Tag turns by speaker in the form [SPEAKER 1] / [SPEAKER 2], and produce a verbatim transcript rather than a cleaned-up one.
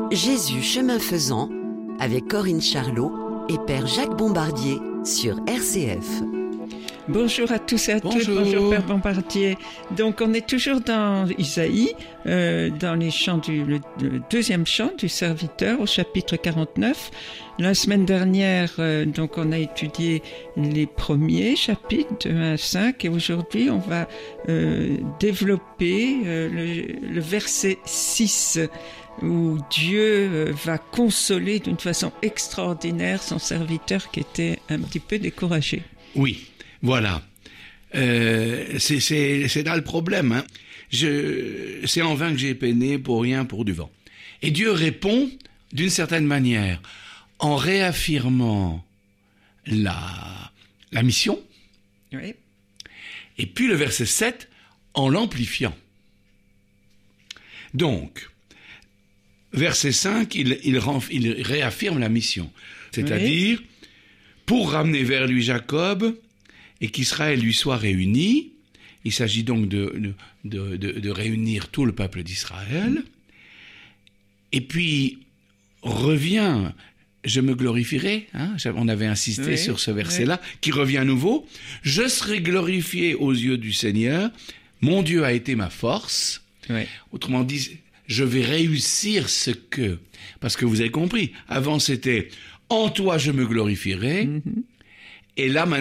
[SPEAKER 1] Jésus chemin faisant avec Corinne Charlot et Père Jacques Bombardier sur R C F.
[SPEAKER 2] Bonjour à tous et à
[SPEAKER 3] Bonjour.
[SPEAKER 2] toutes, bonjour Père Bombardier. Donc on est toujours dans Isaïe, euh, dans les chants du le, le deuxième chant du serviteur au chapitre quarante-neuf. La semaine dernière, euh, donc on a étudié les premiers chapitres de un à cinq et aujourd'hui on va euh, développer euh, le, le verset six où Dieu euh, va consoler d'une façon extraordinaire son serviteur qui était un petit peu découragé.
[SPEAKER 3] Oui, voilà. Euh, c'est, c'est, c'est là le problème. Hein. Je, c'est en vain que j'ai peiné pour rien pour du vent. Et Dieu répond d'une certaine manière en réaffirmant la, la mission.
[SPEAKER 2] Oui.
[SPEAKER 3] Et puis le verset sept en l'amplifiant. Donc, verset cinq, il, il, il réaffirme la mission. C'est-à-dire, oui. pour ramener vers lui Jacob et qu'Israël lui soit réuni, il s'agit donc de, de, de, de réunir tout le peuple d'Israël. Et puis, revient, je me glorifierai, hein, on avait insisté oui, sur ce verset-là, oui. qui revient à nouveau, je serai glorifié aux yeux du Seigneur, mon Dieu a été ma force. Oui. Autrement dit, je vais réussir ce que, parce que vous avez compris, avant c'était, en toi je me glorifierai, mm-hmm. et là maintenant,